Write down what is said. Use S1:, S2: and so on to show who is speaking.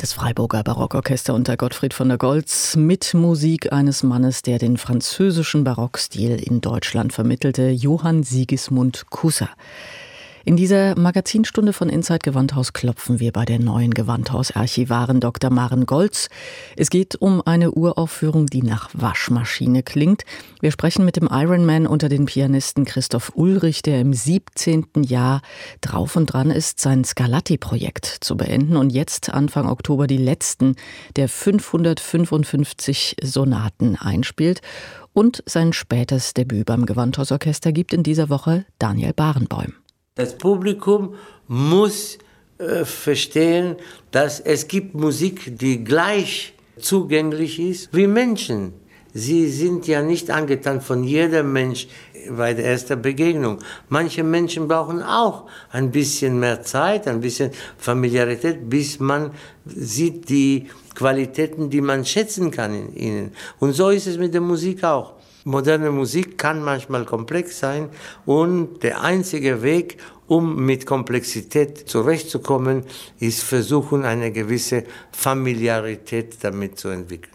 S1: Das Freiburger Barockorchester unter Gottfried von der Goltz mit Musik eines Mannes, der den französischen Barockstil in Deutschland vermittelte, Johann Sigismund Kusser. In dieser Magazinstunde von Inside Gewandhaus klopfen wir bei der neuen Gewandhausarchivarin Dr. Maren Goltz. Es geht um eine Uraufführung, die nach Waschmaschine klingt. Wir sprechen mit dem Ironman unter den Pianisten Christoph Ulrich, der im 17. Jahr drauf und dran ist, sein Scarlatti-Projekt zu beenden und jetzt Anfang Oktober die letzten der 555 Sonaten einspielt. Und sein spätes Debüt beim Gewandhausorchester gibt in dieser Woche Daniel Barenboim.
S2: Das Publikum muss verstehen, dass es gibt Musik, die gleich zugänglich ist wie Menschen. Sie sind ja nicht angetan von jedem Mensch bei der ersten Begegnung. Manche Menschen brauchen auch ein bisschen mehr Zeit, ein bisschen Familiarität, bis man sieht die Qualitäten, die man schätzen kann in ihnen. Und so ist es mit der Musik auch. Moderne Musik kann manchmal komplex sein und der einzige Weg, um mit Komplexität zurechtzukommen, ist versuchen, eine gewisse Familiarität damit zu entwickeln.